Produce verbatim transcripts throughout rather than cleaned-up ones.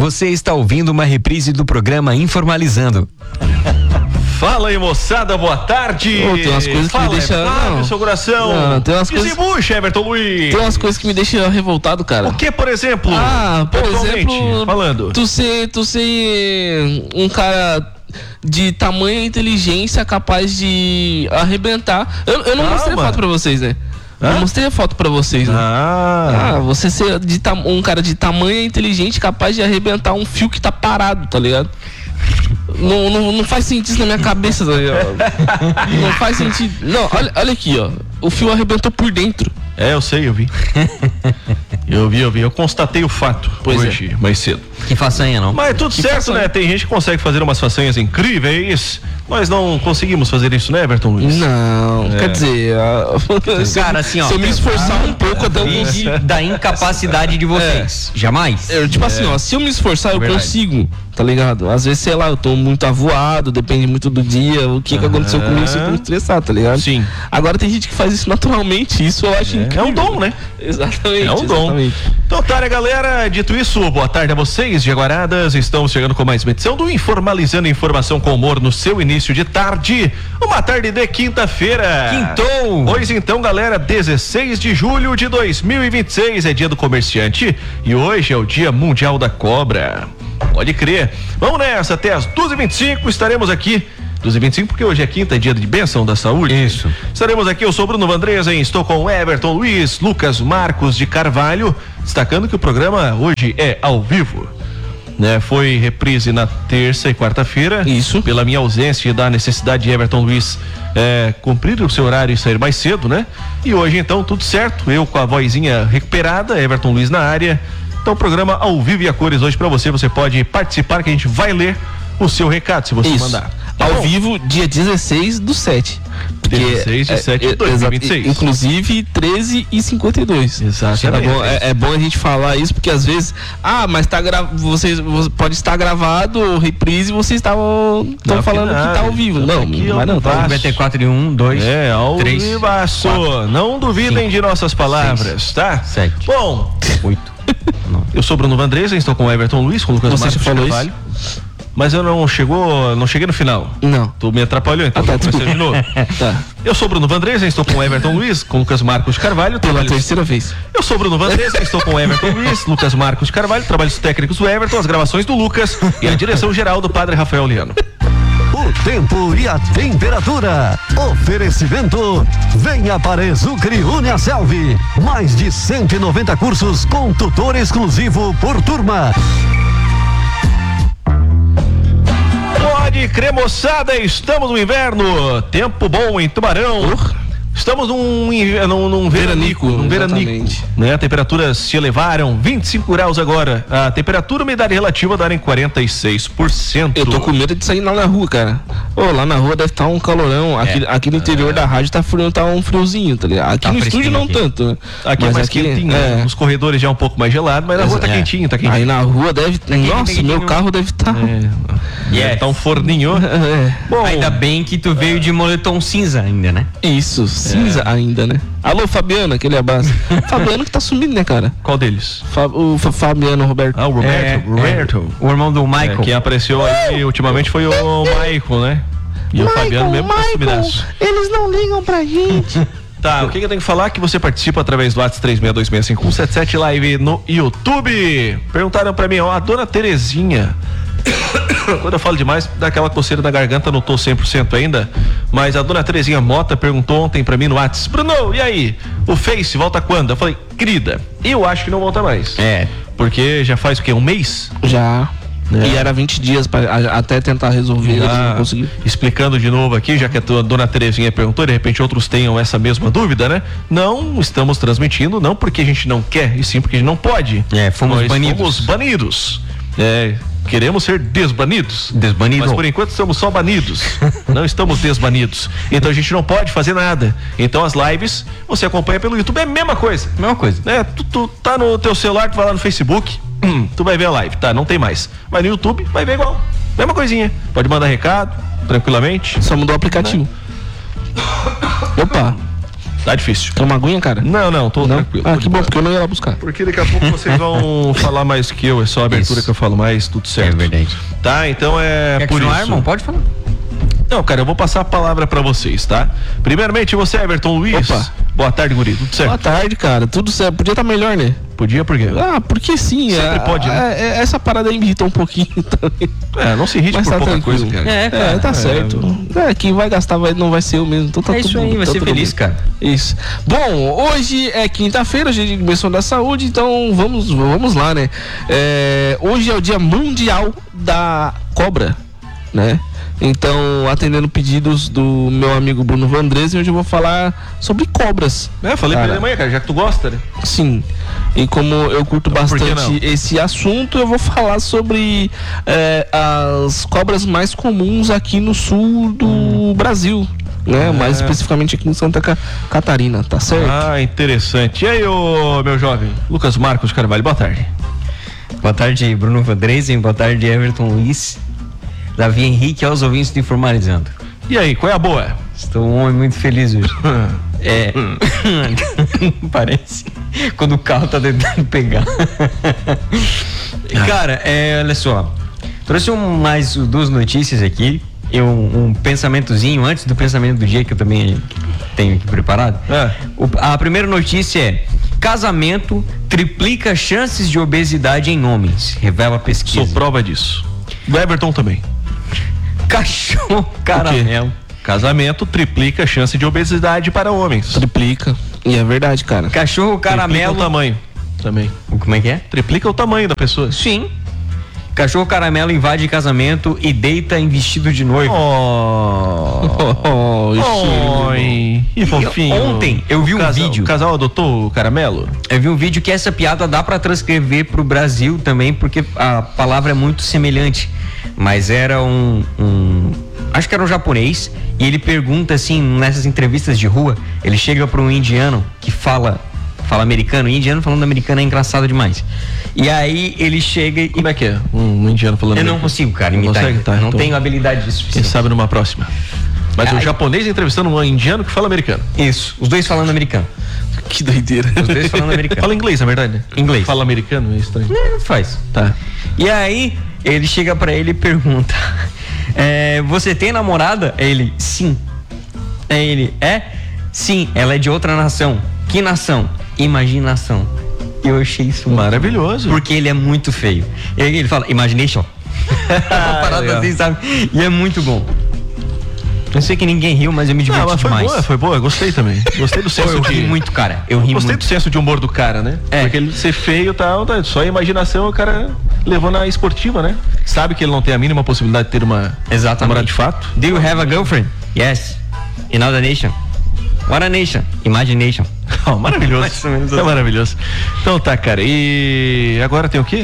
Você está ouvindo uma reprise do programa Informalizando. Fala aí, moçada, boa tarde. Oh, tem umas coisas Fala, que me deixam. É Flávio, não. seu coração. Não, tem umas coisas. Desembucha, Everton Luiz. Tem umas coisas que me deixam revoltado, cara. O que, por exemplo? Ah, por exemplo, falando. Tu ser, tu ser um cara de tamanha inteligência capaz de arrebentar. Eu, eu não Calma. mostrei a foto pra vocês, né? Hã? Eu mostrei a foto pra vocês, né? Ah. Ah, você ser de tam- um cara de tamanha inteligente capaz de arrebentar um fio que tá parado, tá ligado? Não, não, não faz sentido na minha cabeça, tá ligado? Não faz sentido. Não, olha, olha aqui, ó. O fio arrebentou por dentro. É, eu sei, eu vi. eu vi, eu vi. Eu constatei o fato Pois hoje, mais cedo. Que façanha, não? Mas é tudo Que certo, façanha. né? Tem gente que consegue fazer umas façanhas incríveis. Nós não conseguimos fazer isso, né, Everton Luiz? Não, É. quer dizer, a- se eu- Cara, assim, ó, se eu me esforçar um pouco até eu Desde consigo. da incapacidade de vocês. Jamais. Eu, tipo assim, ó, se eu me esforçar, eu Verdade. consigo, tá ligado? Às vezes, sei lá, eu tô muito avoado, depende muito do dia, o que que aconteceu comigo, eu sinto muito estressado, tá ligado? Sim. Agora tem gente que faz isso naturalmente, isso eu acho É, incrível. é um dom, né? Exatamente. É um dom. exatamente. Então tá, né, galera? Dito isso, boa tarde a vocês, Jaguaradas. Estamos chegando com mais uma edição do Informalizando Informação com Humor no seu início de tarde. Uma tarde de quinta-feira. Quintou! Pois então, galera, dezesseis de julho de dois mil e vinte e seis é dia do comerciante e hoje é o Dia Mundial da Cobra. Pode crer. Vamos nessa, até as duas e vinte e cinco estaremos aqui. duas e vinte e cinco, porque hoje é quinta, é dia de bênção da saúde. Isso. Estaremos aqui, eu sou Bruno Vandresa, hein? Estou com Everton Luiz, Lucas Marcos de Carvalho, destacando que o programa hoje é ao vivo. Né, foi reprise na terça e quarta-feira. Isso. Pela minha ausência e da necessidade de Everton Luiz é, cumprir o seu horário e sair mais cedo, né? E hoje, então, tudo certo. Eu com a vozinha recuperada, Everton Luiz na área. Então, programa ao vivo e a cores hoje pra você. Você pode participar que a gente vai ler o seu recado, se você Isso. mandar. Tá Ao bom? vivo, dia dezesseis do sete. dezesseis de sete de dois mil e vinte e seis. Inclusive treze e cinquenta e dois. Exatamente. É bom, é, é bom a gente falar isso, porque às vezes, ah, mas tá gra... vocês você pode estar gravado, reprise, vocês estavam Não, estão falando que que tá ao vivo. Não, aqui mas não, tá ao vivo. noventa e quatro e um, dois, É, ao três, vivaço. quatro, Não duvidem cinco, de nossas palavras, tá? sete. Bom, oito. eu sou Bruno Vandresa, estou com o Everton Luiz, com o Lucas Você Marcos já falou Carvalho. Mas eu não chegou, não cheguei no final. Não. Tu me atrapalhou, então Ah, tá, vou começar de novo. Tá. Eu sou Bruno Vandresa, estou com o Everton Luiz, com o Lucas Marcos Carvalho. Pela trabalhos- terceira vez. Eu sou Bruno Vandresa, estou com o Everton Luiz, Lucas Marcos Carvalho, trabalhos técnicos do Everton, as gravações do Lucas e a direção geral do Padre Rafael Liano. O tempo e a temperatura. Oferecimento. Venha para Exucre Uniaselv. Mais de cento e noventa cursos com tutor exclusivo por turma. Pode crer, moçada, estamos no inverno, tempo bom em Tubarão. Estamos num, inver- num, num veranico, Veranico, num veranico, exatamente. né? Temperaturas se elevaram, vinte e cinco graus agora. A temperatura e umidade relativa darem quarenta e seis por cento. Eu tô com medo de sair lá na rua, cara. Ô, lá na rua deve estar um calorão. Aqui, aqui no interior da rádio tá, frio, tá um friozinho, tá ligado? Aqui Tá no estúdio fresquinho não aqui. tanto, né? Aqui é mais quentinho, é. nos corredores já é um pouco mais gelado, mas na rua tá É. quentinho, tá quentinho. Aí na rua deve. Nossa, quentinho. meu carro deve estar. É, Yes. tá um forninho. É. Bom, Ainda bem que tu veio de moletom cinza ainda, né? Isso, cinza ainda, né? Alô, Fabiano, aquele abraço. Fabiano que tá sumindo, né, cara? qual deles? Fa- o Fa- Fabiano Roberto. Ah, o Roberto. Roberto. O irmão do É, Michael. quem apareceu aí ultimamente foi o Michael, né? E o Fabiano mesmo tá sumidaço. eles não ligam pra gente. Tá, o que, que eu tenho que falar? Que você participa através do WhatsApp três seis dois seis cinco um sete sete Live no YouTube. Perguntaram pra mim, ó, a dona Terezinha. Quando eu falo demais, dá aquela coceira na garganta, não tô cem por cento ainda. Mas a dona Terezinha Mota perguntou ontem pra mim no WhatsApp: Bruno, e aí? O Face volta quando? Eu falei, querida, eu acho que não volta mais. É. Porque já faz o quê? Um mês? Já. É. E era vinte dias pra, a- até tentar resolver, eles Ah, não conseguiram. explicando de novo aqui, já que a tua dona Terezinha perguntou, de repente outros tenham essa mesma dúvida, né? Não estamos transmitindo, não porque a gente não quer, e sim porque a gente não pode. É, fomos Nós banidos. Fomos banidos. É, queremos ser desbanidos. Desbanido. Mas por enquanto estamos só banidos. Não estamos desbanidos. Então a gente não pode fazer nada. Então as lives você acompanha pelo YouTube, é a mesma coisa. Mesma coisa. Né? Tu, tu tá no teu celular, tu vai lá no Facebook, hum, tu vai ver a live, tá? Não tem mais. Mas no YouTube vai ver igual. Mesma coisinha. Pode mandar recado, tranquilamente. Só mudou o aplicativo. Opa. Tá difícil. Quer uma aguinha, cara? Não, não, tô Não? tranquilo. Ah, tô que de bom, boa. porque eu não ia lá buscar. Porque daqui a pouco vocês vão falar mais que eu, é só a abertura Isso. que eu falo mais, tudo certo. É verdade. Tá, então é Quer por continuar, isso. irmão? Pode falar. Não, cara, eu vou passar a palavra pra vocês, tá? Primeiramente, você, Everton Luiz. Opa. Boa tarde, guri, tudo certo? Boa tarde, cara. Tudo certo. Podia estar melhor, né? Podia, por quê? Ah, porque sim. Sempre é, pode, né? é, é, essa parada aí me irrita um pouquinho também. É, não se irrite Mas por tá pouca tranquilo. coisa, cara. É, É, cara. tá certo. É, quem vai gastar vai, não vai ser eu mesmo. Então tá É tudo, isso aí, vai tá ser tudo feliz, bem. cara. Isso. Bom, hoje é quinta-feira, hoje é dia de Bênção da Saúde, então vamos, vamos lá, né? É, hoje é o Dia Mundial da Cobra, né? Então, atendendo pedidos do meu amigo Bruno Vandresen, hoje eu vou falar sobre cobras. É, falei Cara. pra ele amanhã, cara, já que tu gosta, né? Sim. E como eu curto Então, por que bastante não? esse assunto, eu vou falar sobre é, as cobras mais comuns aqui no sul do Hum. Brasil. Né? Mais especificamente aqui em Santa Ca- Catarina, tá certo? Ah, interessante. E aí, ô, meu jovem? Lucas Marcos Carvalho, boa tarde. Boa tarde, Bruno Vandresen. Boa tarde, Everton Luiz. Davi Henrique, aos ouvintes do Informalizando. E aí, qual é a boa? Estou um homem muito feliz hoje. É. Parece. Quando o carro tá tentando pegar. Cara, é, olha só. Trouxe um, mais duas notícias aqui. E um, um pensamentozinho antes do pensamento do dia que eu também tenho aqui preparado. É. O- a primeira notícia é: casamento triplica chances de obesidade em homens, revela pesquisa. Sou prova disso. Do Everton também. Cachorro caramelo. Casamento triplica a chance de obesidade para homens. Triplica. E é verdade, cara. Cachorro Triplica caramelo. o tamanho também. Como é que é? Triplica o tamanho da pessoa. Sim. Cachorro caramelo invade casamento e deita em vestido de noiva. Oh. Oh, Oi. E fofinho. Ontem eu vi O um casal- vídeo. O casal adotou o caramelo? Eu vi um vídeo que essa piada dá pra transcrever pro Brasil também, porque a palavra é muito semelhante. Mas era um, um- acho que era um japonês, e ele pergunta assim, nessas entrevistas de rua, ele chega pra um indiano que fala, fala americano, e indiano falando americano é engraçado demais. E aí ele chega e... Como é que é? Um, um indiano falando. Eu não americano? consigo, cara, Não imitar. consegue? Tá, não então, tenho habilidade disso. Quem sabe numa próxima. Mas o Ai. japonês entrevistando um indiano que fala americano. Isso, os dois falando americano. que doideira. Os dois falando americano. Fala inglês, na verdade, né? Inglês. Fala americano, é estranho. Não, não faz. Tá. E aí, ele chega pra ele e pergunta: é, você tem namorada? Ele, sim. Aí ele, é? Sim, ela é de outra nação. Que nação? Imaginação. Eu achei isso muito- Maravilhoso. porque ele é muito feio. E aí ele fala, imagination. Uma parada Legal. assim, sabe? E é muito bom. Eu sei que ninguém riu, mas eu me diverti Não, mas foi demais. boa, foi boa, gostei também. Gostei do Pô, senso eu de. ri muito, cara. Eu ri Gostei muito. do senso de humor do cara, né? É. Porque ele ser feio e tal, tá, só a imaginação o cara levou na esportiva, né? Sabe que ele não tem a mínima possibilidade de ter uma Exatamente. namorada de fato. Do you have a girlfriend? Yes. In other nation. What a nation? Imagination. Oh, maravilhoso. Mais ou menos É assim. maravilhoso. Então tá, cara. E agora tem o quê?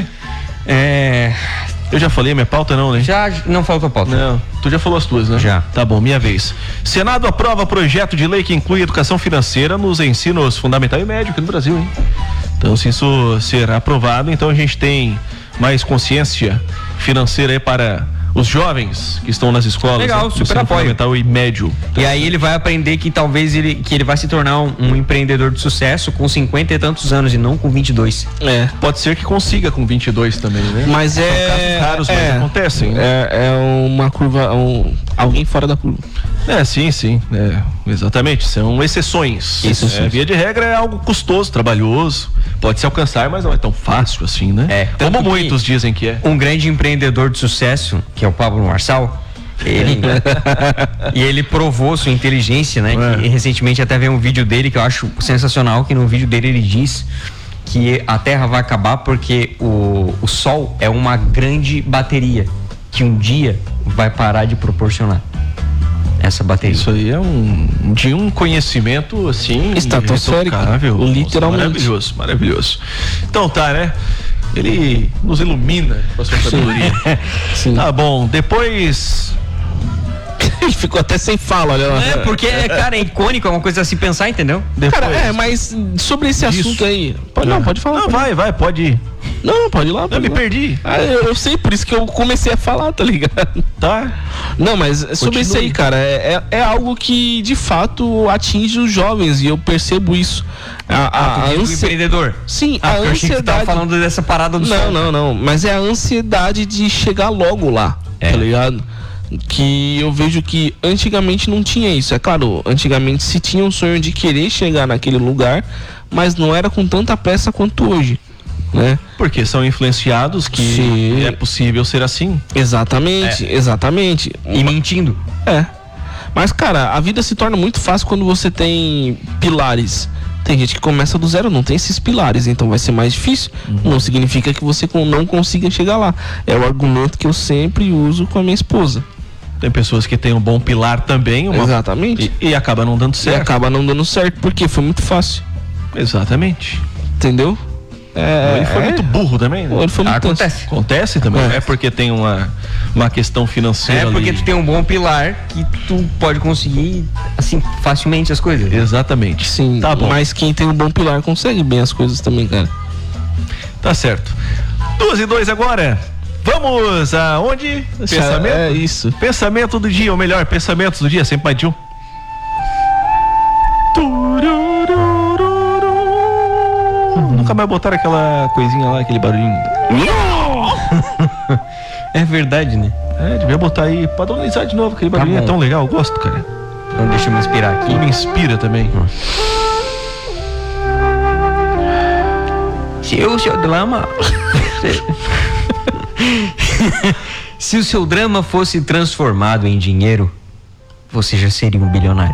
É. Eu já falei a minha pauta, não, né? Já não falta pauta. Não, tu já falou as tuas, né? Já. Tá bom, minha vez. Senado aprova projeto de lei que inclui educação financeira nos ensinos fundamental e médio aqui no Brasil, hein? Então, se isso ser aprovado, então a gente tem mais consciência financeira aí para os jovens que estão nas escolas. Legal, né? Do super ensino apoio. fundamental e médio. E aí ele vai aprender que talvez ele, que ele vai se tornar um, um empreendedor de sucesso com cinquenta e tantos anos e não com vinte e dois. É. Pode ser que consiga com vinte e dois também, né? Mas é. Casos raros, mas é, acontecem, né? É, é uma curva. Um, alguém fora da curva. É, sim, sim. É, exatamente. São exceções. Exceções. É, via de regra é algo custoso, trabalhoso. Pode se alcançar, mas não é tão fácil assim, né? É, tanto Como que- muitos dizem que é. Um grande empreendedor de sucesso, que é o Pablo Marçal, ele, e ele provou sua inteligência, né? É. Que recentemente até veio um vídeo dele que eu acho sensacional, que no vídeo dele ele diz que a Terra vai acabar porque o, o Sol é uma grande bateria que um dia vai parar de proporcionar essa bateria. Isso aí é um de um conhecimento assim Estratosférico, irretocável. literalmente. Nossa, maravilhoso, maravilhoso. Então tá, né? Ele nos ilumina com a sua sabedoria. Sim. Tá bom, depois Ele ficou até sem fala, olha lá. É, porque, cara, é icônico, é uma coisa a se pensar, entendeu? depois Cara, é, mas sobre esse disso. assunto aí. Pode, não, pode falar. Não, pode. vai, vai, pode ir. Não, pode ir lá. Pode Eu me ir lá. perdi. Ah, eu, eu sei, por isso que eu comecei a falar, tá ligado? Tá? Não, mas sobre Continue. isso aí, cara, é, é, é algo que de fato atinge os jovens e eu percebo isso. A, a, Ah, a tu diz o ansi... empreendedor. Sim, Ah, a porque eu achei que tu tava ansiedade. falando dessa parada do Não, sol. não, não. Mas é a ansiedade de chegar logo lá, É. tá ligado? Que eu vejo que antigamente não tinha isso. É claro, antigamente se tinha um sonho de querer chegar naquele lugar, mas não era com tanta pressa quanto hoje, né? Porque são influenciados que Sim. é possível ser assim. Exatamente, exatamente. E mentindo. É. Mas, cara, a vida se torna muito fácil quando você tem pilares. Tem gente que começa do zero, não tem esses pilares, então vai ser mais difícil. Uhum. Não significa que você não consiga chegar lá. É o argumento que eu sempre uso com a minha esposa. Tem pessoas que têm um bom pilar também, uma... Exatamente. e, e acaba não dando E certo. acaba não dando certo, porque foi muito fácil. Exatamente. Entendeu? É, Ele foi é. muito burro também, né? Ele foi muito Acontece. Acontece também. É. É porque tem uma, uma questão financeira É porque ali. tu tem um bom pilar que tu pode conseguir, assim, facilmente as coisas. Exatamente. Sim, Tá bom. mas quem tem um bom pilar consegue bem as coisas também, cara. Tá certo. Duas e dois agora. Vamos aonde? Pensamento? É isso. Pensamento do dia, ou melhor, pensamentos do dia, sempre mais de um. Nunca mais botaram aquela coisinha lá, aquele barulhinho. É verdade, né? É, devia botar aí, padronizar de novo, aquele barulhinho bom. é tão legal, eu gosto, cara. Então deixa eu me inspirar aqui. E me inspira também. Se o seu drama. Se o seu drama fosse transformado em dinheiro, você já seria um bilionário.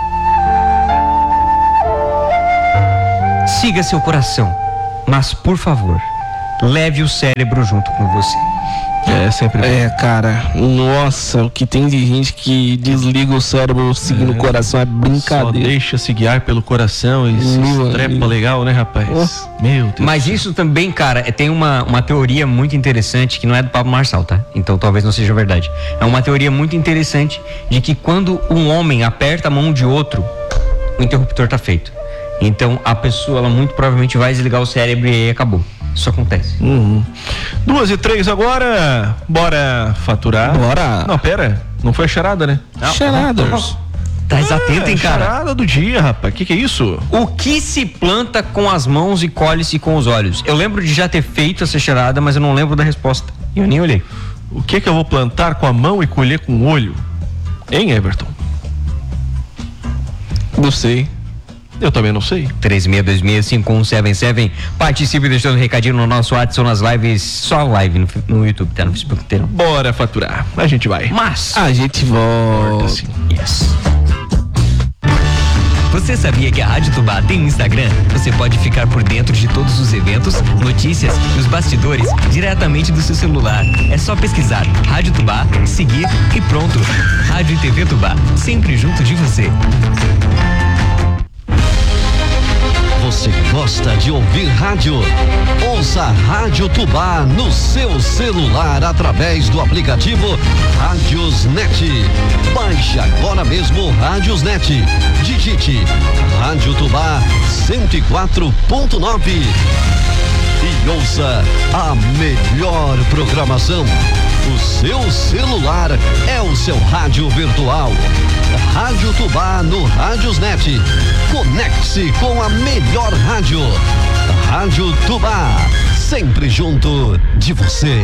Siga seu coração, mas por favor, leve o cérebro junto com você. É, sempre. É, cara, nossa, o que tem de gente que desliga o cérebro seguindo o coração é Só brincadeira. deixa-se guiar pelo coração e se Meu estrepa amigo. legal, né, rapaz? Nossa. Meu Deus. Mas isso também, cara, é- tem uma, uma teoria muito interessante que não é do Pablo Marçal, tá? Então talvez não seja verdade. É uma teoria muito interessante de que quando um homem aperta a mão de outro, o interruptor tá feito. Então a pessoa, ela muito provavelmente vai desligar o cérebro e aí acabou. Isso acontece. Uhum. Duas e três agora. Bora faturar. Bora. Não, pera. Não foi a charada, né? Charadas. Tá atento, hein, cara? Charada do dia, rapaz. Que que é isso? O que se planta com as mãos e colhe-se com os olhos? Eu lembro de já ter feito essa charada, mas eu não lembro da resposta. Eu nem olhei. O que que eu vou plantar com a mão e colher com o olho? Hein, Everton? Não sei. Eu também não sei. três seis dois seis cinco um sete sete. Participe deixando um recadinho no nosso WhatsApp, nas lives, só live no, no YouTube, tá? No Facebook inteiro. Bora faturar. A gente vai. Mas, A gente volta. Assim. yes. Você sabia que a Rádio Tubá tem um Instagram? Você pode ficar por dentro de todos os eventos, notícias e os bastidores diretamente do seu celular. É só pesquisar Rádio Tubá, seguir e pronto. Rádio e T V Tubá, sempre junto de você. Você gosta de ouvir rádio? Ouça Rádio Tubá no seu celular através do aplicativo Rádiosnet. Baixe agora mesmo o Rádiosnet. Digite Rádio Tubá cento e quatro ponto nove e ouça a melhor programação. O seu celular é o seu rádio virtual. Rádio Tubá no Rádiosnet. Conecte-se com a melhor rádio. Rádio Tubá, sempre junto de você.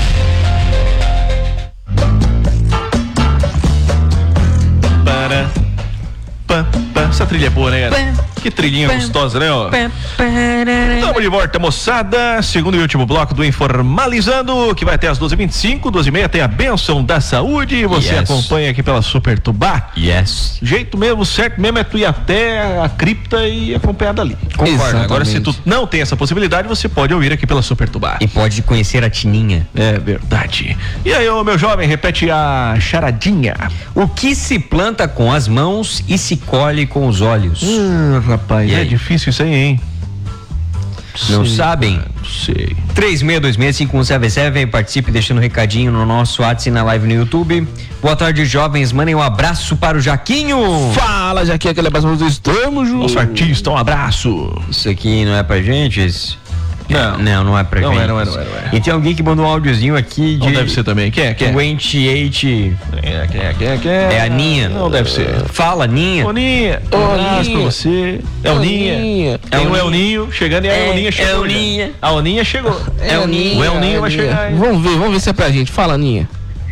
Para. Pá, pá. Essa trilha é boa, né? Que trilhinha gostosa, né? Ó. Estamos de volta, moçada. Segundo e último bloco do Informalizando, que vai até as doze e vinte e cinco, doze e meia tem a Bênção da Saúde. Você Yes. acompanha aqui pela Super Tubá. Yes. Jeito mesmo, certo mesmo é tu ir até a cripta e acompanhar dali. Concordo. Exatamente. Agora, se tu não tem essa possibilidade, você pode ouvir aqui pela Super Tubá. E pode conhecer a Tininha. É verdade. E aí, ô meu jovem, repete a charadinha. O que se planta com as mãos e se colhe com os olhos? Hum, rapaz, E é aí? difícil isso aí, hein? Não Sei, sabem? cara, não sei. três seis dois seis cinco um sete sete, participe deixando um recadinho no nosso WhatsApp e na live no YouTube. Boa tarde, jovens. Mandem um abraço para o Jaquinho. Fala, já que aquele abraço nós estamos juntos. Nosso artista, um abraço. Isso aqui não é pra gente? Esse... Não. Não, não é pra Não gente. é, não é, não é, não é. E tem alguém que mandou um áudiozinho aqui de... Não deve ser também. Quem é? Quem é? vinte e oito... Quem é? Quem é? Quem é? Quem é? É a Ninha. Não deve ser. Fala, Ninha. Ô, Ninha. Ô, Um abraço Ninha. pra você. É o Ô, Ninha. Ninha. Tem É o o Ninha. Elninho chegando e a É, Elninha chegou. é o já. Ninha. A Elninha chegou. É o Ninha. O Elninho vai é Ninha. chegar, hein? Vamos ver, vamos ver se é pra gente. Fala, Ninha.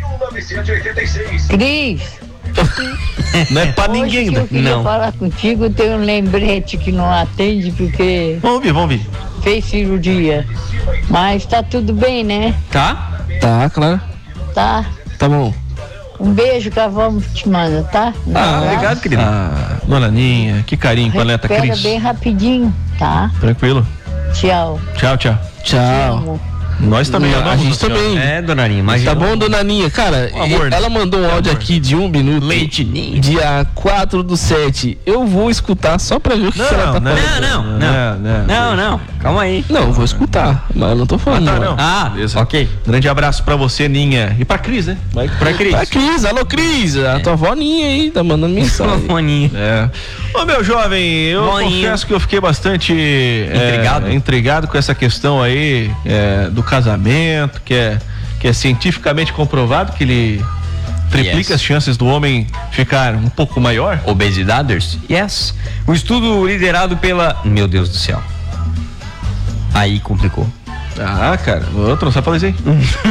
Cris, Não é pra hoje ninguém que ainda. eu queria Não. falar contigo, tem um lembrete que não atende porque Vamos ouvir, vamos ouvir. fez cirurgia. Mas tá tudo bem, né? Tá? Tá, claro. Tá. Tá bom. Um beijo que a vamos te manda, tá? Um Ah, abraço. obrigado, querido. Ah, dona Ninha, que carinho com a neta Recupera Cris. bem rapidinho, tá? Tranquilo. Tchau. Tchau, tchau. Te Tchau. amo. Nós também A amamos gente a senhora. também. É, dona Ninha, mas Tá bom, dona Ninha? Cara, Amor, ela mandou um áudio aqui de um minuto. Leite Ninha. Dia quatro do sete. Eu vou escutar só pra ver o que, que ela tá Não, falando. Não, não, não. Não, não. Não, não. Calma aí. Não, eu vou escutar, mas eu não tô Ah, falando. tá, não. não. Ah, Beleza. ok. Grande abraço pra você, Ninha. E pra Cris, né? Vai Pra Cris. Pra Cris, alô Cris, a tua avó Ninha aí, tá mandando mensagem. Boninha. É. Ô, meu jovem, eu Boninho. confesso que eu fiquei bastante é, Intrigado? intrigado com essa questão aí é, do casamento, que é, que é cientificamente comprovado que ele triplica Yes. as chances do homem ficar um pouco maior. Obesidaders? Yes. O estudo liderado pela... Meu Deus do céu. Aí complicou. Ah, cara, outro, não sabe falar isso aí.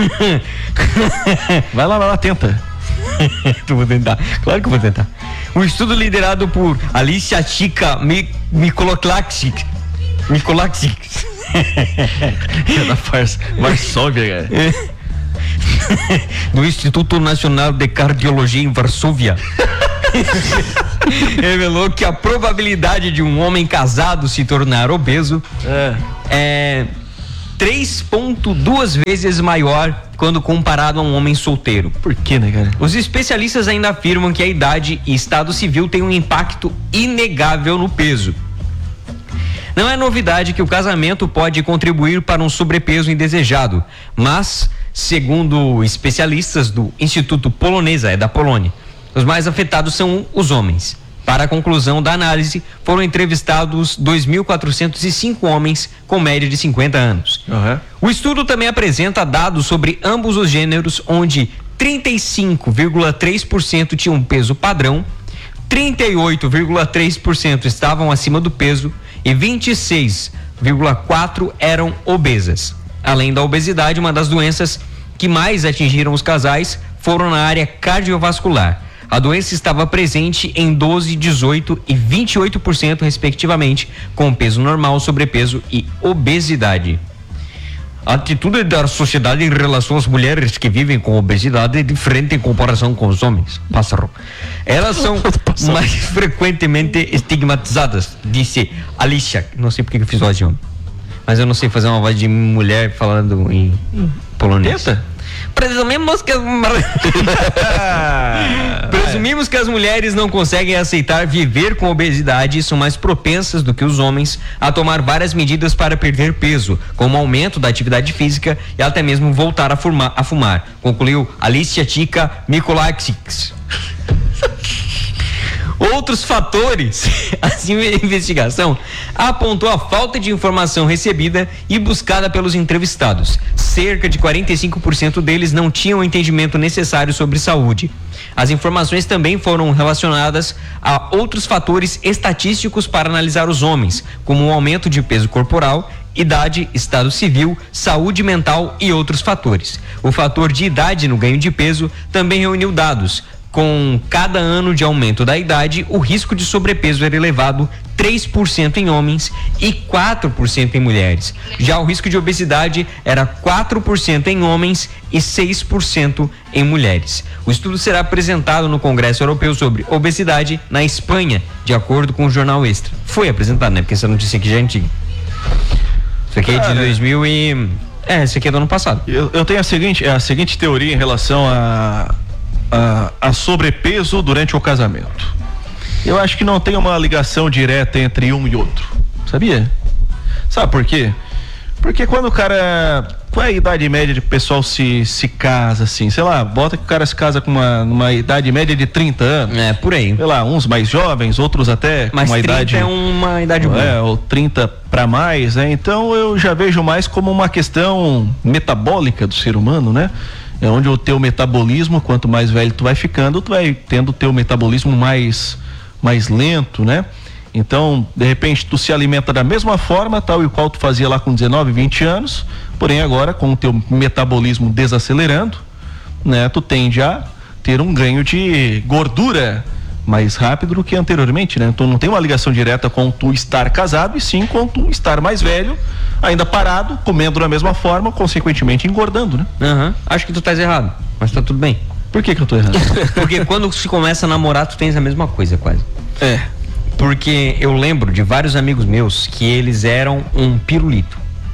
Vai lá, vai lá, tenta. Eu vou tentar. Claro que eu vou tentar. O estudo liderado por Alicia Chica Mi- Mikolaksic. Mikolaksic. É da farsa. Varsóvia, cara. Do Instituto Nacional de Cardiologia em Varsóvia. Revelou que a probabilidade de um homem casado se tornar obeso É. é três vírgula duas vezes maior quando comparado a um homem solteiro. Por que, né, cara? Os especialistas ainda afirmam que a idade e estado civil têm um impacto inegável no peso. Não é novidade que o casamento pode contribuir para um sobrepeso indesejado, mas, segundo especialistas do Instituto Polonês, é da Polônia, os mais afetados são os homens. Para a conclusão da análise, foram entrevistados dois mil quatrocentos e cinco homens com média de cinquenta anos. Uhum. O estudo também apresenta dados sobre ambos os gêneros, onde trinta e cinco vírgula três por cento tinham um peso padrão, trinta e oito vírgula três por cento estavam acima do peso e vinte e seis vírgula quatro por cento eram obesas. Além da obesidade, uma das doenças que mais atingiram os casais foram na área cardiovascular. A doença estava presente em doze, dezoito e vinte e oito por cento, respectivamente, com peso normal, sobrepeso e obesidade. A atitude da sociedade em relação às mulheres que vivem com obesidade é diferente em comparação com os homens. Pássaro. Elas são mais frequentemente estigmatizadas, disse Alicia. Não sei porque que eu fiz voz de homem, mas eu não sei fazer uma voz de mulher falando em polonês. Tenta. Presumimos que as... Presumimos que as mulheres não conseguem aceitar viver com obesidade e são mais propensas do que os homens a tomar várias medidas para perder peso, como aumento da atividade física e até mesmo voltar a fumar, a fumar, concluiu Alicia Chica Mikolaksic. Outros fatores, assim a investigação apontou a falta de informação recebida e buscada pelos entrevistados. Cerca de quarenta e cinco por cento deles não tinham o entendimento necessário sobre saúde. As informações também foram relacionadas a outros fatores estatísticos para analisar os homens, como o aumento de peso corporal, idade, estado civil, saúde mental e outros fatores. O fator de idade no ganho de peso também reuniu dados. Com cada ano de aumento da idade, o risco de sobrepeso era elevado três por cento em homens e quatro por cento em mulheres. Já o risco de obesidade era quatro por cento em homens e seis por cento em mulheres. O estudo será apresentado no Congresso Europeu sobre Obesidade na Espanha, de acordo com o jornal Extra. Foi apresentado, né? Porque essa notícia aqui já é antiga. Isso aqui é de dois mil e... É, isso aqui é do ano passado. Eu, eu tenho a seguinte, a seguinte teoria em relação a, a, a sobrepeso durante o casamento. Eu acho que não tem uma ligação direta entre um e outro. Sabia? Sabe por quê? Porque quando o cara qual é a idade média de pessoal se, se casa, assim? Sei lá, bota que o cara se casa com uma, uma idade média de trinta anos. É, por aí. Sei lá, uns mais jovens, outros até Mas com uma trinta idade... é uma idade boa. É, ou trinta para mais, né? Então eu já vejo mais como uma questão metabólica do ser humano, né? É onde o teu metabolismo, quanto mais velho tu vai ficando, tu vai tendo o teu metabolismo mais, mais lento, né? Então, de repente, tu se alimenta da mesma forma, tal e qual tu fazia lá com dezenove, vinte anos, porém agora, com o teu metabolismo desacelerando, né? Tu tende a ter um ganho de gordura mais rápido do que anteriormente, né? Então não tem uma ligação direta com tu estar casado, e sim com tu estar mais velho, ainda parado, comendo da mesma forma, consequentemente engordando, né? Uhum. Acho que tu estás errado, mas tá tudo bem. Por que que eu tô errado? Porque quando se começa a namorar, tu tens a mesma coisa, quase. É. Porque eu lembro de vários amigos meus que eles eram um pirulito.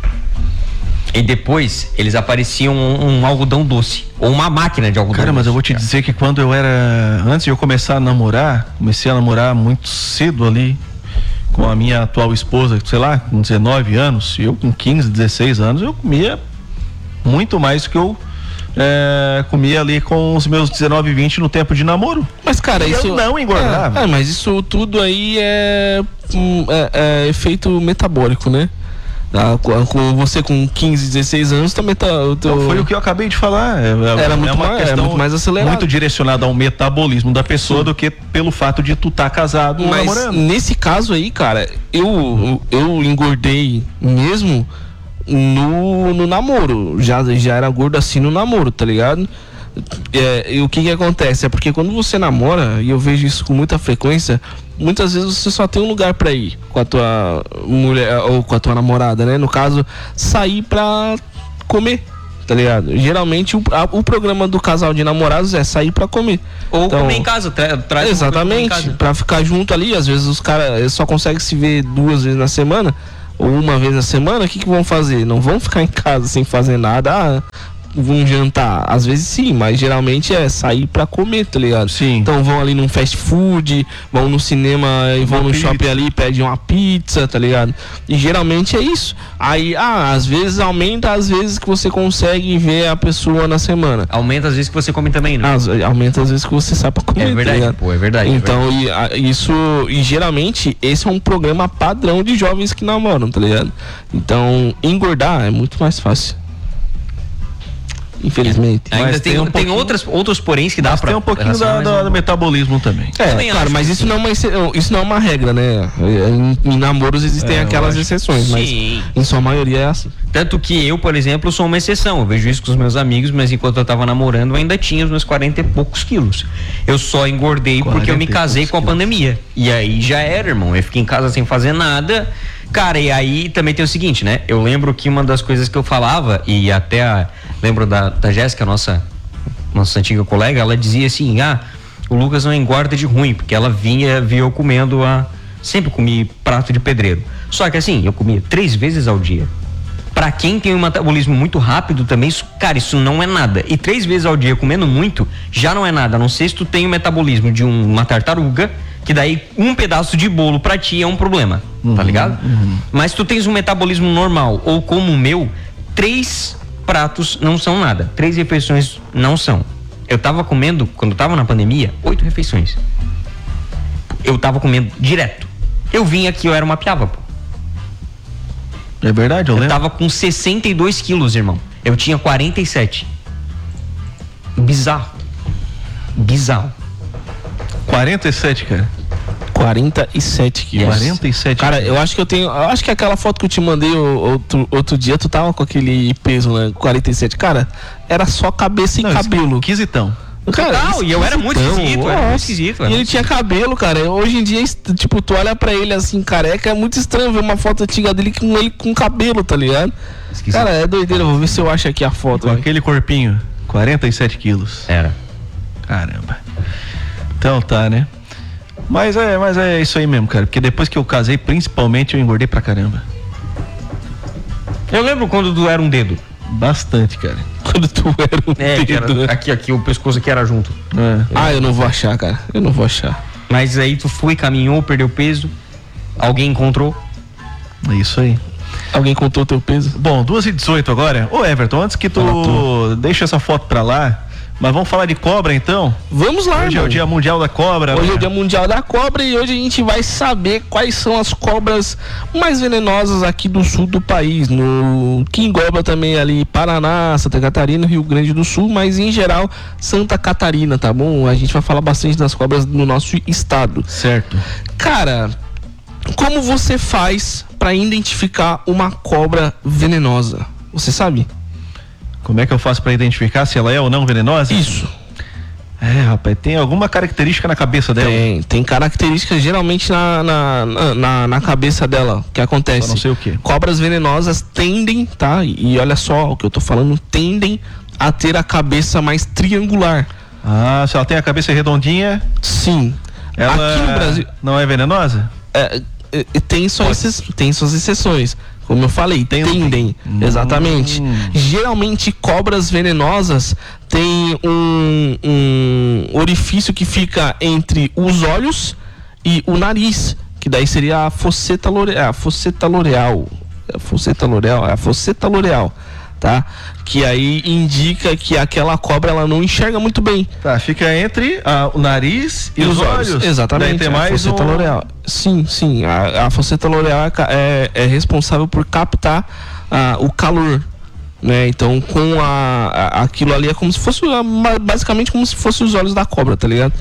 E depois eles apareciam um, um algodão doce. Ou uma máquina de algodão Cara, doce. mas eu vou te dizer que quando eu era... Antes de eu começar a namorar, comecei a namorar muito cedo ali com a minha atual esposa, sei lá, com dezenove anos. E eu com quinze, dezesseis anos, eu comia muito mais do que eu é, comia ali com os meus dezenove, vinte no tempo de namoro. Mas, cara, E isso... eu não engordava. É, é, mas isso tudo aí é, hum, é, é efeito metabólico, né? Ah, com, com você com quinze, dezesseis anos também tá... O teu... Então, foi o que eu acabei de falar. É, é, Era muito é uma mais- questão é muito mais acelerado. muito direcionada ao metabolismo da pessoa do que pelo fato de tu estar casado ou Mas namorando. nesse caso aí, cara, eu, eu engordei mesmo no, no namoro. Já, já era gordo assim no namoro, tá ligado? É, e o que que acontece? É porque quando você namora, e eu vejo isso com muita frequência, muitas vezes você só tem um lugar pra ir com a tua mulher ou com a tua namorada, né? No caso, sair pra comer, tá ligado? Geralmente o, a- o programa do casal de namorados é sair pra comer. Ou Então, comer em casa, tra traz uma coisa pra comer em exatamente, casa. pra ficar junto ali. Às vezes os caras só conseguem se ver duas vezes na semana ou uma vez na semana. O que que vão fazer? Não vão ficar em casa sem fazer nada. Ah, vão jantar. Às vezes sim, mas geralmente é sair pra comer, tá ligado? Sim. Então vão ali num fast food, vão no cinema e vão no pizza. shopping ali, pedem uma pizza, tá ligado? E geralmente é isso. Aí, ah, às vezes aumenta, às vezes que você consegue ver a pessoa na semana. Aumenta às vezes que você come também, né? Às- aumenta às vezes que você sai pra comer, É verdade, tá ligado? pô, é verdade, é Então, e, a- isso, e geralmente esse é um programa padrão de jovens que namoram, tá ligado? Então, engordar é muito mais fácil. Infelizmente. Ainda Mas tem, tem um tem pouquinho- outros, outros poréns que dá Mas pra tem um pouquinho da, relacionar, da- mas do metabolismo também. É, também claro, acho mas que isso sim. não, é uma, exce- isso não é uma regra, né? Em, em namoros existem É, eu aquelas acho. exceções, mas Sim. em sua maioria é assim. Tanto que eu, por exemplo, sou uma exceção. Eu vejo isso com os meus amigos, mas enquanto eu tava namorando, eu ainda tinha os meus quarenta e poucos quilos. Eu só engordei porque eu me quarenta e casei com a poucos pandemia. E aí já era, irmão. Eu fiquei em casa sem fazer nada. Cara, e aí também tem o seguinte, né? Eu lembro que uma das coisas que eu falava, e até a, lembro da, da Jéssica, nossa, nossa antiga colega, ela dizia assim: ah, o Lucas não engorda de ruim, porque ela vinha, via eu comendo a. Sempre comi prato de pedreiro. Só que assim, eu comia três vezes ao dia. Pra quem tem um metabolismo muito rápido também, isso, cara, isso não é nada. E três vezes ao dia comendo muito, já não é nada. A não sei se tu tem o metabolismo de um- uma tartaruga, que daí um pedaço de bolo pra ti é um problema, tá ligado? Mas se tu tens um metabolismo normal, ou como o meu, três pratos não são nada. Três refeições não são. Eu tava comendo, quando eu tava na pandemia, oito refeições. Eu tava comendo direto. Eu vim aqui, eu era uma piaba, pô. É verdade, eu Eu lembro. tava com sessenta e dois quilos, irmão. Eu tinha quarenta e sete. Bizarro. Bizarro. quarenta e sete, cara. quarenta e sete quilos. quarenta e sete. Cara, eu acho que eu tenho. Eu acho que aquela foto que eu te mandei o- outro, outro dia, tu tava com aquele peso, né? quarenta e sete. Cara, era só cabeça e Não, cabelo. Esquisitão. Cara, Total, e eu era muito esquisitão, esquisito, eu era muito nossa. esquisito, eu E era ele muito tinha cabelo, cara. Hoje em dia, tipo, tu olha pra ele assim, careca, é muito estranho ver uma foto antiga dele com ele com cabelo, tá ligado? Esquisito. Cara, é doideira. Vou ver se eu acho aqui a foto. Com velho. aquele corpinho. quarenta e sete quilos. Era. Caramba. Então tá, né? Mas é, mas é isso aí mesmo, cara. Porque depois que eu casei, principalmente, eu engordei pra caramba. Eu lembro quando tu era um dedo. Bastante, cara. Quando tu era um É, que dedo, era, né? aqui, aqui, o pescoço aqui era junto. É. Ah, eu não vou achar, cara. Eu não vou achar. Mas aí tu foi, caminhou, perdeu peso. Alguém encontrou. É isso aí. Alguém contou o teu peso? Bom, duas e dezoito agora. Ô Everton, antes que tu Fala deixa essa foto pra lá, mas vamos falar de cobra então? Vamos lá, Hoje irmão. é o Dia Mundial da Cobra. Hoje né? é o Dia Mundial da Cobra e hoje a gente vai saber quais são as cobras mais venenosas aqui do sul do país, no que engloba também ali Paraná, Santa Catarina, Rio Grande do Sul, mas em geral Santa Catarina, tá bom? A gente vai falar bastante das cobras no nosso estado. Certo. Cara, como você faz para identificar uma cobra venenosa? Você sabe? Como é que eu faço pra identificar se ela é ou não venenosa? Isso. É, rapaz, tem alguma característica na cabeça dela? Tem, tem características geralmente na, na, na, na cabeça dela. O que acontece? Só não sei o quê. Cobras venenosas tendem, tá? E olha só o que eu tô falando, tendem a ter a cabeça mais triangular. Ah, se ela tem a cabeça redondinha, Sim. ela Aqui no Brasil não é venenosa? é, é, tem, só exce- tem suas exceções. Como eu falei, tendem. Hum. Exatamente. Geralmente, cobras venenosas têm um, um orifício que fica entre os olhos e o nariz, que daí seria a fosseta loreal. A fosseta loreal. A fosseta loreal, é a fosseta loreal, tá? Que aí indica que aquela cobra ela não enxerga muito bem. Tá, fica entre a- o nariz e, os olhos. Exatamente. Daí tem a mais fosseta um... loreal. Sim, sim. A, a fosseta loreal é, ca- é, é responsável por captar ah, o calor, né? Então, com a, a- aquilo ali é como se fosse ah, ma- basicamente como se fosse os olhos da cobra, tá ligado?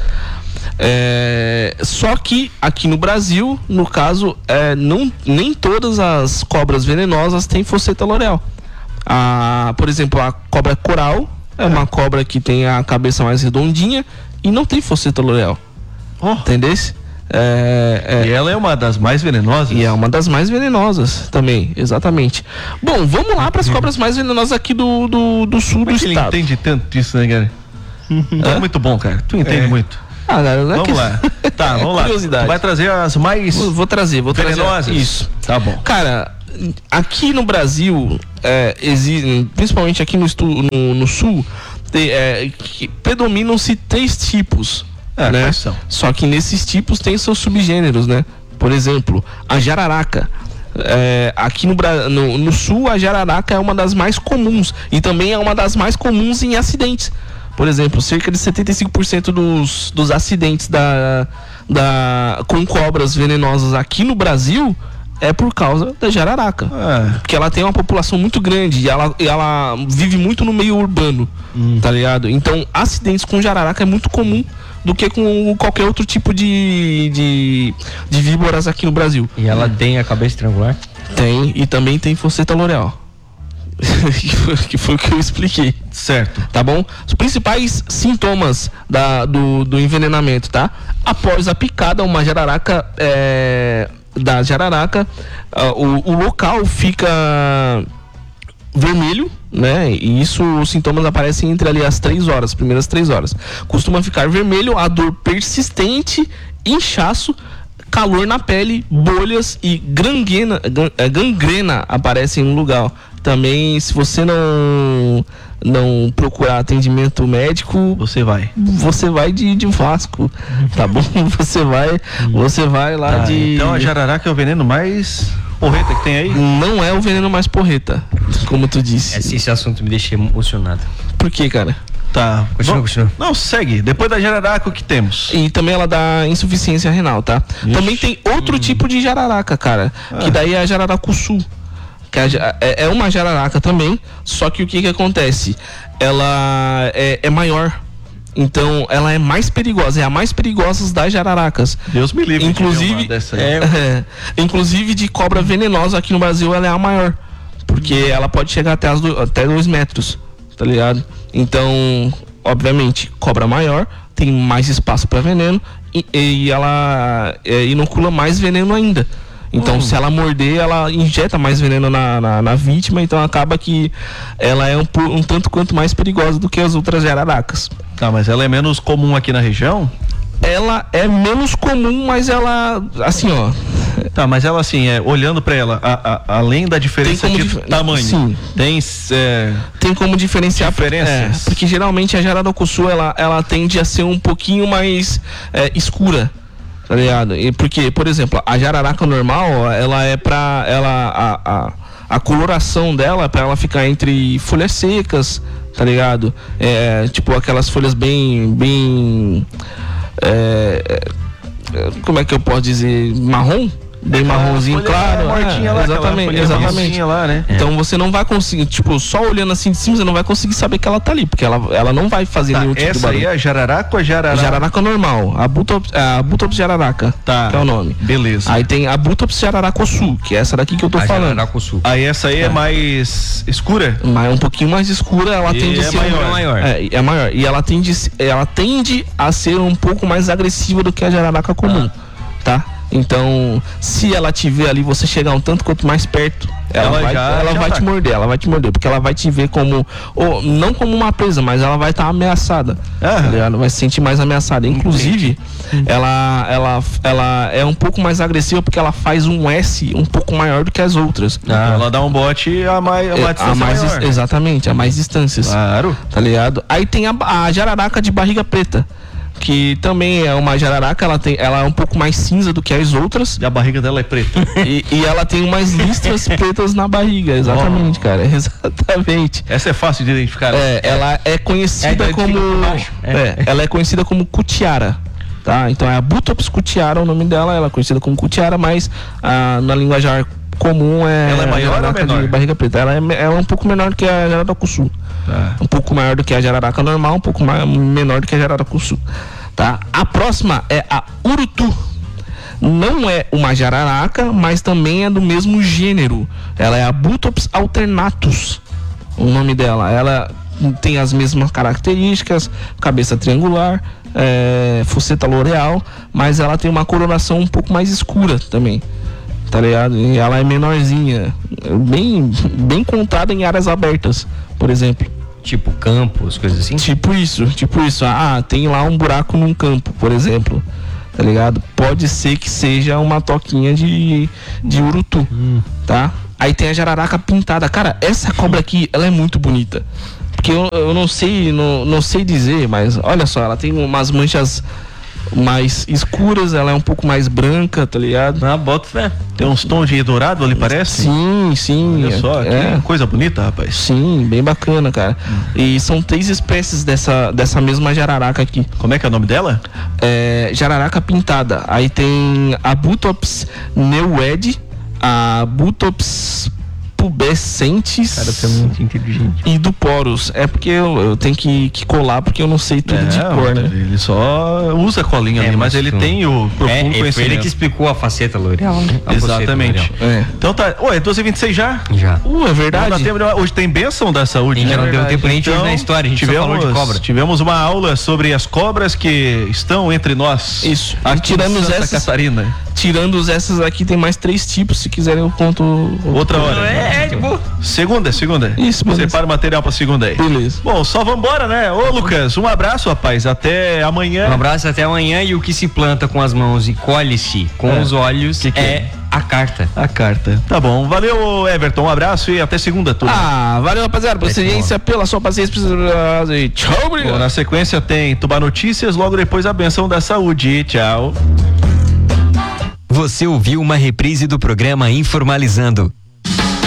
É, só que aqui no Brasil, no caso, é, não, nem todas as cobras venenosas têm fosseta loreal. A, por exemplo, a cobra coral é uma cobra que tem a cabeça mais redondinha e não tem fosseta loreal. Oh, Entendesse? É, é, e ela é uma das mais venenosas? e é uma das mais venenosas também, exatamente. Bom, vamos lá para as cobras mais venenosas aqui do, do, do sul Como do é que ele estado. entende tanto disso, né, cara? É muito bom, cara. Tu entende muito. Ah, cara, não é Vamos que- lá. Tá, vamos lá. Curiosidade. Tu vai trazer as mais Vou, vou trazer, vou trazer. venenosas? Isso. Tá bom. Cara, aqui no Brasil, é, exi- principalmente aqui no, estu- no, no sul, te- é, que predominam-se três tipos. É, né? quais são? Só que nesses tipos tem seus subgêneros, né? Por exemplo, a jararaca. É, aqui no, Bra- no, no sul, a jararaca é uma das mais comuns e também é uma das mais comuns em acidentes. Por exemplo, cerca de setenta e cinco por cento dos, dos acidentes da, da, com cobras venenosas aqui no Brasil é por causa da jararaca. Ah, Porque ela tem uma população muito grande e ela, e ela vive muito no meio urbano, tá ligado? Então, acidentes com jararaca é muito comum do que com qualquer outro tipo de, de, de víboras aqui no Brasil. E ela tem a cabeça triangular? Tem, e também tem fosseta loreal. que, foi, que foi o que eu expliquei. certo. Tá bom? Os principais sintomas da, do, do envenenamento, tá? Após a picada, uma jararaca é, da jararaca, ah, o, o local fica vermelho, né? E isso, os sintomas aparecem entre ali as três horas, as primeiras três horas. Costuma ficar vermelho, a dor persistente, inchaço, calor na pele, bolhas e gangrena, gan- eh, gangrena aparecem no lugar. Também, se você não não procurar atendimento médico, Você vai. você vai de, de Vasco, tá bom? Você vai, você vai lá Tá, de. então a jararaca é o veneno mais porreta que tem aí? Não é o veneno mais porreta, como tu disse. Esse, esse assunto me deixa emocionado. Por quê, cara? Tá. Continua, Vamos- continua. Não, segue. Depois da jararaca, o que temos? E também ela dá insuficiência renal, tá? Também tem outro tipo de jararaca, cara, que daí é a jararacuçu. Que é, a ja- é é uma jararaca também, só que o que que acontece? Ela é, é maior. Então, ela é mais perigosa, é a mais perigosa das jararacas. Deus me livre. de ver Inclusive, uma dessa aí. é, inclusive de cobra venenosa aqui no Brasil, ela é a maior. Porque ela pode chegar até, as do, até dois metros, tá ligado? Então, obviamente, cobra maior, tem mais espaço para veneno e, e ela é, inocula mais veneno ainda. Então, se ela morder, ela injeta mais veneno na, na, na vítima, então acaba que ela é um, pu- um tanto quanto mais perigosa do que as outras jararacas. Tá, mas ela é menos comum aqui na região? Ela é menos comum, mas ela, assim, ó, Tá, mas ela assim, é, olhando pra ela, a- a- além da diferença Tem como de dif- tamanho, sim. tem é, tem como diferenciar Diferenças? É, porque geralmente a jararacuçu ela, ela tende a ser um pouquinho mais é, escura, tá ligado? E porque, por exemplo, a jararaca normal, ela é pra ela a, a, a coloração dela pra ela ficar entre folhas secas, tá ligado? É, tipo aquelas folhas bem, bem, é, é, como é que eu posso dizer, marrom? Bem marronzinho, claro. Mortinha é, lá, exatamente, exatamente. Lá, né? Então você não vai conseguir, tipo, só olhando assim de cima, você não vai conseguir saber que ela tá ali, porque ela, ela não vai fazer Tá, nenhum tipo de essa barulho. aí é a jararaca ou a jararaca? Jararaca normal, a Butops, a Butops jararaca, Tá. que é o nome. Beleza. Aí tem a Butops jararacosu, que é essa daqui que eu tô A falando. Jararacuçu. Aí essa aí é, mais escura? Mas um pouquinho mais escura, ela E tende é a ser maior. maior. É, é maior. E ela tende, ela tende a ser um pouco mais agressiva do que a jararaca comum, tá? Então, se ela te ver ali, você chegar um tanto quanto mais perto, ela, Ela vai, já- ela já vai tá. te morder, ela vai te morder, porque ela vai te ver como, ou não como uma presa, mas ela vai estar ameaçada. Ah. Tá ligado? Vai se sentir mais ameaçada. Inclusive, ela, ela, ela é um pouco mais agressiva porque ela faz um S um pouco maior do que as outras. Ela dá um bote a mais, a É, mais a distância mais, maior. exatamente, a mais distâncias. Claro. Tá ligado? Aí tem a, a jararaca de barriga preta, que também é uma jararaca, ela, tem, ela é um pouco mais cinza do que as outras. E a barriga dela é preta. E, e ela tem umas listras pretas na barriga, exatamente, cara. Exatamente. Essa é fácil de identificar. né? É, ela é conhecida É, então como. fica por baixo. É, ela é conhecida como cutiara. Tá? Então é a Butops cutiara o nome dela, ela é conhecida como cutiara, mas ah, na linguajar comum é. Ela é maior ou jararaca menor? de barriga preta. Ela é, ela é um pouco menor do que a jararacuçu. Tá. Um pouco maior do que a jararaca normal, um pouco mais, menor do que a jararacuçu. Tá? A próxima é a urutu. Não é uma jararaca, mas também é do mesmo gênero. Ela é a Butops alternatus, o nome dela. Ela tem as mesmas características, cabeça triangular, é, foceta loreal, mas ela tem uma coloração um pouco mais escura também, tá ligado? E ela é menorzinha, bem, bem contada em áreas abertas, por exemplo. Tipo campos, coisas assim. Tipo isso, tipo isso. Ah, tem lá um buraco num campo, por exemplo. Tá ligado? Pode ser que seja uma toquinha de, de urutu, tá? Aí tem a jararaca pintada. Cara, essa cobra aqui, ela é muito bonita. Porque eu, eu não sei, não, não sei dizer, mas olha só, ela tem umas manchas mais escuras, ela é um pouco mais branca, tá ligado? Ah, bota fé. Tem uns tons de dourado ali, parece? Sim, sim. Olha só, é. que coisa bonita, rapaz. Sim, bem bacana, cara. E são três espécies dessa, dessa mesma jararaca aqui. Como é que é o nome dela? É, jararaca pintada. Aí tem a Butops neued, a Butops pubescentes. Cara, você é muito inteligente. E do Porus. É porque eu, eu tenho que, que colar porque eu não sei tudo de cor, né? Ele só usa a colinha É, ali, mas mas ele tu- tem o profundo É, foi conhecimento. ele que explicou a faceta L'Oreal, né? A Exatamente. faceta L'Oreal. É. Então tá. Ué, doze e vinte e seis já? Já. Uh, é Não dá verdade. tempo, hoje tem bênção da saúde, Ainda né? não deu Verdade. tempo nem de hoje na história, a gente só tivemos, falou de cobra. Tivemos uma aula sobre as cobras que estão entre nós. Isso. Aqui Tiramos em Santa essas- Catarina. Tirando essas aqui, tem mais três tipos. Se quiserem, eu conto Outra hora. É, é, tipo. Segunda, segunda. Isso, Você beleza. para o material pra segunda aí. Beleza. Bom, só vambora, né? Ô, Lucas, um abraço, rapaz. Até amanhã. Um abraço até amanhã. E o que se planta com as mãos e colhe-se com É. os olhos Que que é, é? a carta. A carta. Tá bom. Valeu, Everton. Um abraço e até segunda, turma. Ah, valeu, rapaziada. Pela paciência, pela sua paciência. E tchau, Bom, obrigado. na sequência tem Tubar Notícias, logo depois a benção da saúde. Tchau. Você ouviu uma reprise do programa Informalizando.